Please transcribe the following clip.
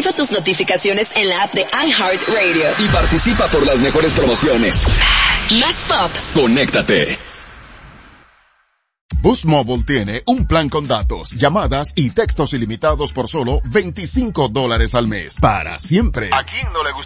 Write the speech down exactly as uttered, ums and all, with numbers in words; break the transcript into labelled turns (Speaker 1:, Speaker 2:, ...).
Speaker 1: Activa tus notificaciones en la app de iHeartRadio.
Speaker 2: Y participa por las mejores promociones.
Speaker 1: Más pop.
Speaker 2: Conéctate.
Speaker 3: Boost Mobile tiene un plan con datos, llamadas y textos ilimitados por solo veinticinco dólares al mes. Para siempre.
Speaker 4: ¿A quién no le gusta